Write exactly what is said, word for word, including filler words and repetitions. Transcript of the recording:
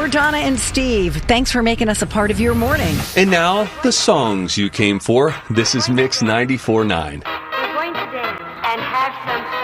We're Donna and Steve. Thanks for making us a part of your morning. And now, the songs you came for. This is Mix ninety-four point nine. We're going to dance and have some fun.